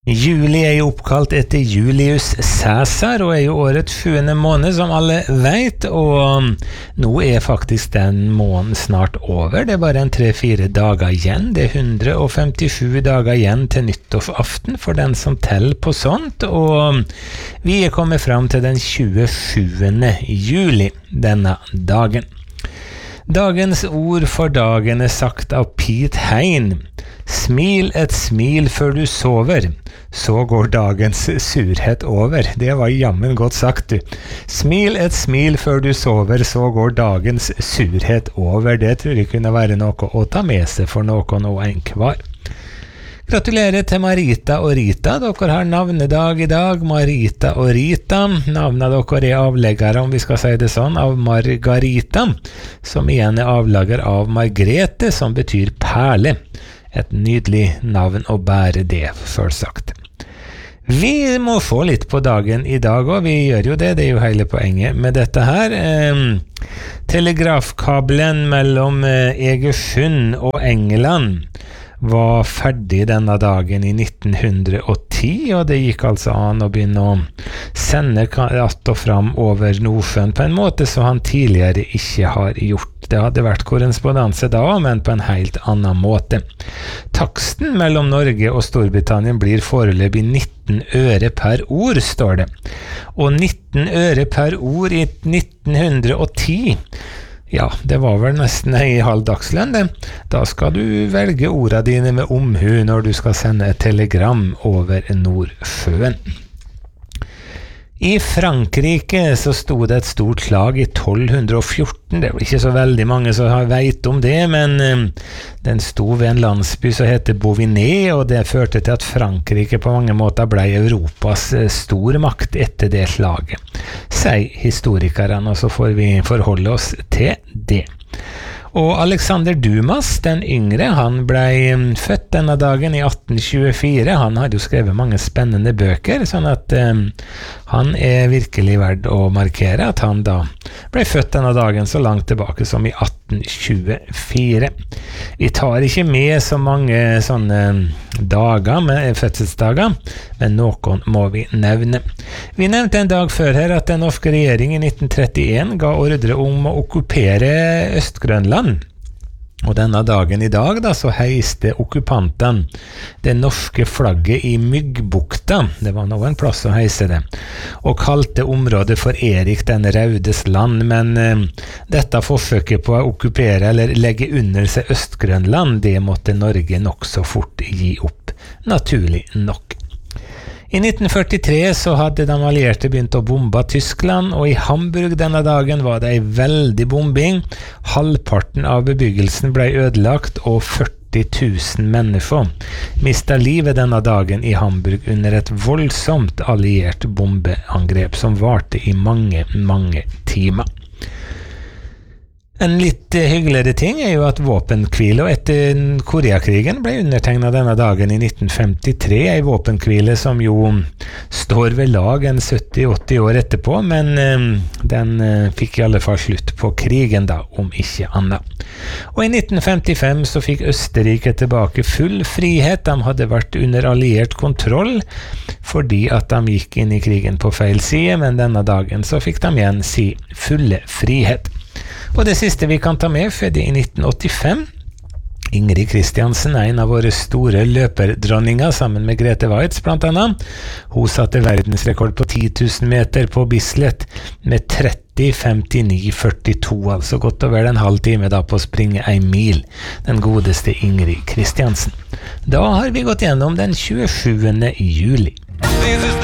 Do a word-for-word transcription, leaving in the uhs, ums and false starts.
Juli er jo oppkalt etter Julius Caesar og er jo årets sjuende måned, som alle vet, og nå er faktisk den måneden snart over. Det er bare en tre-fire dager igjen. Det er hundre og femtisju dager igjen til nyttårsaften for den som teller på sånt, og vi er kommet frem til den tjuesjuende juli denne dagen. Dagens ord for dagen er sagt av Pete Hein. Smil et smil før du sover, så går dagens surhet over. Det var jammen godt sagt, du. Smil et smil før du sover, så går dagens surhet over. Det tror jeg kunne være noe å ta med seg for noen og en hver. Gratulerer til Marita og Rita. Dere har navnedag i dag. Marita og Rita. Navnet dere er avleggere, om vi skal si det sånn, av Margarita, som igjen er avlegger av Margrete, som betyr perle. Et nydelig navn å bære det, selvsagt. Vi må få litt på dagen i dag, og vi gjør jo det, det er jo hele poenget med dette her. Eh, telegrafkabelen mellom eh, Egersund og England var ferdig denne dagen i nitten hundre og ti, og det gikk altså an å begynne å sende att og fram over Nordsjøen på en måte som han tidligere ikke har gjort. Det hadde vært korrespondanse da, men på en helt annen måte. Taksten mellom Norge og Storbritannia blir foreløpig nitten øre per ord, står det. Og nitten øre per ord i nitten hundre og ti, ja, det var vel nesten en halv dagslønn, det. Da skal du velge ordene dine med omhu når du skal sende et telegram over Nordsjøen. I Frankrike så stod det et stort slag i tolv fjorten. Det er ikke så veldig mange som vet om det, men um, den stod ved en landsby som heter Boviné, og det førte til at Frankrike på mange måter ble Europas uh, stor makt etter det slaget. Sier historikerne, og så får vi forholde oss til det. Og Alexander Dumas, den yngre, han ble født denne dagen i atten tjuefire. Han hadde jo skrevet mange spennende bøker, sånn at um, han er virkelig verdt å markere at han da ble født denne dagen så langt tilbake som i atten tjuefire. Vi tar ikke med så mange sånne dager med fødselsdager, men noen må vi nevne. Vi nevnte en dag før her at den norske regjeringen i nitten trettien ga ordre om å okkupere Øst-Grønland. Og denne dagen i dag da, så heiste okkupantene det norske flagget i Myggbukta, det var noen plass å heise det, og kalte området for Erik den Raudes land, men eh, dette forsøket på å okkupere eller legge under seg Øst-Grønland, det måtte Norge nok så fort gi opp, naturlig nok. I nitten førtitre så hadde de allierte begynt å bombe Tyskland, og i Hamburg denne dagen var det en veldig bombing. Halvparten av bebyggelsen ble ødelagt, og førti tusen mennesker mistet livet denne dagen i Hamburg under et voldsomt alliert bombeangrep som varte i mange, mange timer. En litt hyggeligere ting er jo at våpenhvile etter Koreakrigen ble undertegnet denne dagen i nitten femtitre, en våpenhvile som jo står ved lag en sytti-åtti år etterpå, men eh, den eh, fikk i alle fall slutt på krigen da, om ikke annet. Og i nitten femtifem så fikk Østerrike tilbake full frihet. De hadde vært under alliert kontroll fordi at de gikk inn i krigen på feil side, men denne dagen så fikk de igjen si fulle frihet. Og det siste vi kan ta med, fødte i nitten åttifem. Ingrid Kristiansen er en av våre store løperdronninger, sammen med Grete Waitz blant annet. Hun satte verdensrekord på ti tusen meter på Bislett med tretti femtini førtito, altså godt over en halv time da på å springe en mil. Den godeste Ingrid Kristiansen. Da har vi gått gjennom den tjuesjuende juli.